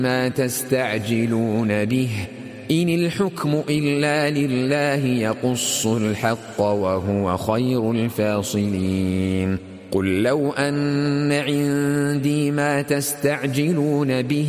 ما تستعجلون به إن الحكم إلا لله يقص الحق وهو خير الفاصلين قل لو أن عندي ما تستعجلون به